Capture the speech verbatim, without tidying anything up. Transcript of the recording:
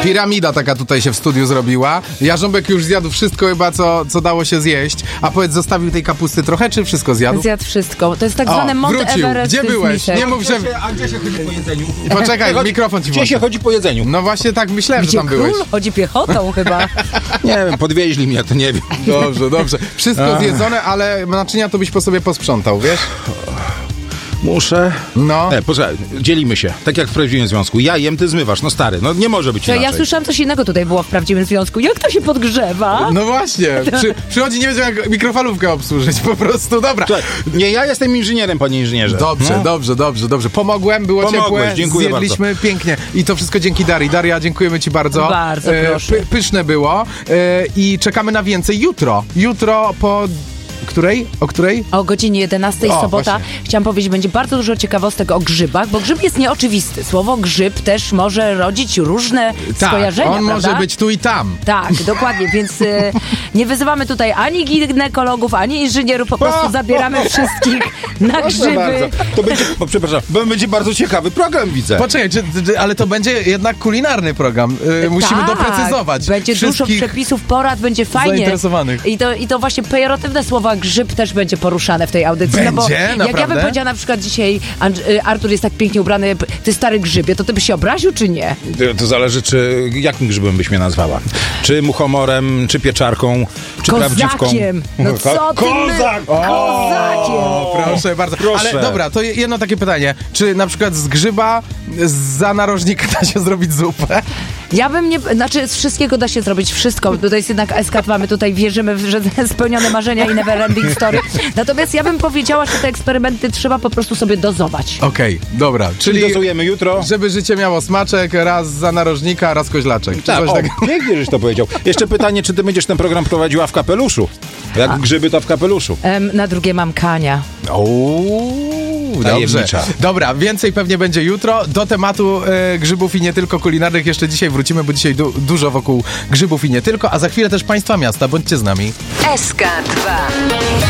Piramida taka tutaj się w studiu zrobiła. Jarząbek już zjadł wszystko chyba, co, co dało się zjeść. A powiedz, zostawił tej kapusty trochę, czy wszystko zjadł? Zjadł wszystko. To jest tak O, zwane Mount wrócił. Everest. Gdzie tych byłeś? misek. Nie mów, że... A gdzie się chodzi po jedzeniu? Poczekaj, Chodzi- mikrofon ci Gdzie włączę. się chodzi po jedzeniu? No właśnie tak myślałem, Gdzie że tam byłeś. król chodzi piechotą chyba. Nie wiem, podwieźli mnie, to nie wiem. Dobrze, dobrze. Wszystko zjedzone, ale naczynia to byś po sobie posprzątał, wiesz? Muszę. No. Nie, poczekaj, dzielimy się. Tak jak w prawdziwym związku. Ja jem, ty zmywasz. No stary, no nie może być Czy inaczej. ja słyszałam coś innego tutaj było w prawdziwym związku. Jak to się podgrzewa? No właśnie. Przy, przychodzi, nie wiedział jak mikrofalówkę obsłużyć, po prostu. Dobra. Słuchaj, nie, ja jestem inżynierem, panie inżynierze. Dobrze, No. dobrze, dobrze, dobrze. Pomogłem, było Pomogłeś, ciepłe, dziękuję zjedliśmy pięknie. I to wszystko dzięki Darii. Daria, dziękujemy ci bardzo. Bardzo proszę. Py, pyszne było. E, I czekamy na więcej jutro. Jutro po... Której? O której? O godzinie jedenastej O, sobota. właśnie. Chciałam powiedzieć, będzie bardzo dużo ciekawostek o grzybach, bo grzyb jest nieoczywisty. Słowo grzyb też może rodzić różne skojarzenia, on prawda? może być tu i tam. Tak, dokładnie, więc y, nie wyzywamy tutaj ani ginekologów, ani inżynierów, po prostu zabieramy wszystkich na Proszę grzyby. bardzo. To będzie, o, przepraszam, bo będzie bardzo ciekawy program, widzę. Poczekaj, czy, czy, ale to będzie jednak kulinarny program. Yy, musimy Tak, doprecyzować. Będzie dużo wszystkich przepisów, porad, będzie fajnie. zainteresowanych. I to, I to właśnie pejoratywne słowa grzyb też będzie poruszane w tej audycji. No bo Będzie? jak ja bym Naprawdę? powiedziała na przykład dzisiaj, Andr- y, Artur jest tak pięknie ubrany, ty stary grzybie, to ty byś się obraził, czy nie? To, to zależy, czy jakim grzybem byś mnie nazwała. Czy muchomorem, czy pieczarką, czy prawdziwką. Kozakiem. No co ty my- Kozak! Kozakiem. O, proszę bardzo. Proszę. Ale dobra, to jedno takie pytanie. Czy na przykład z grzyba za narożnika da się zrobić zupę? Ja bym nie... Znaczy z wszystkiego da się zrobić wszystko. To jest jednak eskat, mamy tutaj, wierzymy w że spełnione marzenia i never ending story. Natomiast ja bym powiedziała, że te eksperymenty trzeba po prostu sobie dozować. Okej, dobra. Czyli Czyli dozujemy jutro. żeby życie miało smaczek, raz za narożnika, raz koźlaczek. Czy Tak, coś o, takiego? pięknie, żeś to powiedział. Jeszcze pytanie, czy ty będziesz ten program prowadziła w kapeluszu? Jak grzyby, to w kapeluszu. Em, na drugie mam kania. Uuu, dobrze. Tajemnicza. Dobra, więcej pewnie będzie jutro. Do tematu e, grzybów i nie tylko kulinarnych jeszcze dzisiaj wrócimy, bo dzisiaj du- dużo wokół grzybów i nie tylko, a za chwilę też państwa miasta. Bądźcie z nami. S K dwa.